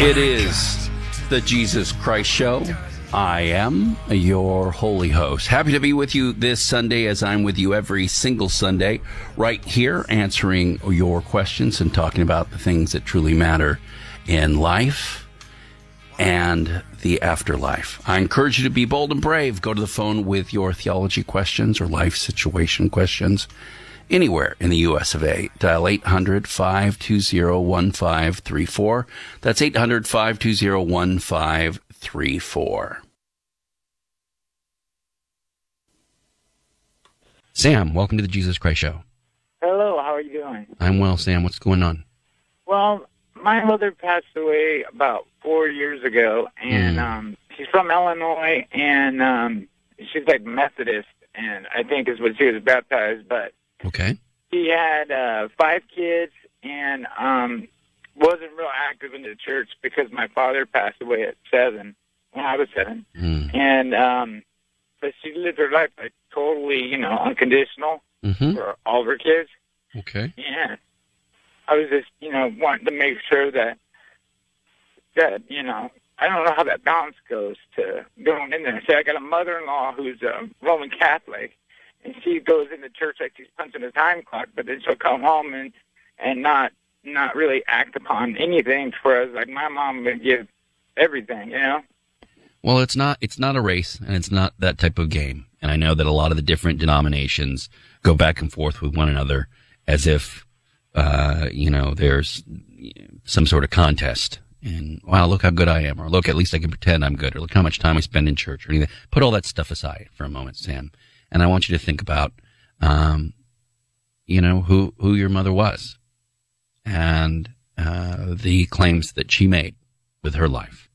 It is the Jesus Christ Show. I am your holy host. Happy to be with you this Sunday, as I'm with you every single Sunday, right here, answering your questions and talking about the things that truly matter in life and the afterlife. I encourage you to be bold and brave. Go to the phone with your theology questions or life situation questions anywhere in the U.S. of A. Dial 800-520-1534. That's 800-520-1534. Sam, welcome to the Jesus Christ Show. Hello, how are you doing? I'm well, Sam. What's going on? Well, my mother passed away about 4 years ago, and she's from Illinois, and she's like Methodist, and I think is what she was baptized, but okay. She had 5 kids and wasn't real active in the church because my father passed away at 7, when I was 7. And but she lived her life like totally, unconditional for all of her kids. Okay. Yeah. I was just, wanting to make sure that I don't know how that balance goes to going in there. Say I got a mother-in-law who's a Roman Catholic, and she goes into church like she's punching a time clock, but then she'll come home and not really act upon anything, whereas like my mom would give everything, Well, it's not a race, and it's not that type of game. And I know that a lot of the different denominations go back and forth with one another as if, there's some sort of contest. And, wow, look how good I am, or look, at least I can pretend I'm good, or look how much time I spend in church, or anything. Put all that stuff aside for a moment, Sam. And I want you to think about, who your mother was and the claims that she made with her life.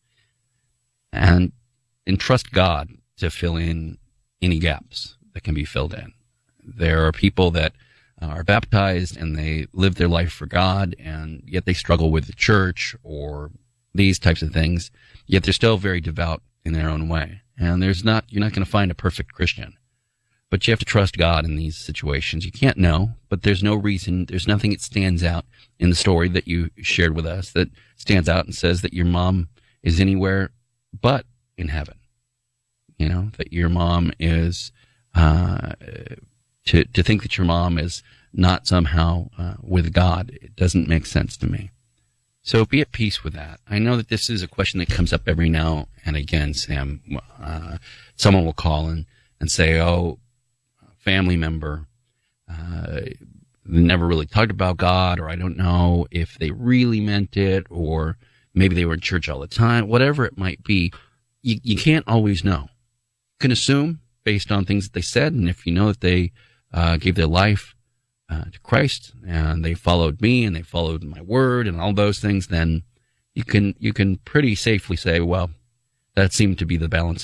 And trust God to fill in any gaps that can be filled in. There are people that are baptized and they live their life for God, and yet they struggle with the church or these types of things, yet they're still very devout in their own way. And you're not going to find a perfect Christian. But you have to trust God in these situations. You can't know, but there's no reason, there's nothing that stands out in the story that you shared with us that stands out and says that your mom is anywhere but in heaven. That your mom is, to think that your mom is not somehow with God, it doesn't make sense to me. So be at peace with that. I know that this is a question that comes up every now and again, Sam. Someone will call and say, family member never really talked about God, or I don't know if they really meant it, or maybe they were in church all the time, whatever it might be. You can't always know. You can assume based on things that they said, and if you know that they gave their life to Christ and they followed me and they followed my word and all those things, then you can pretty safely say, well, that seemed to be the balance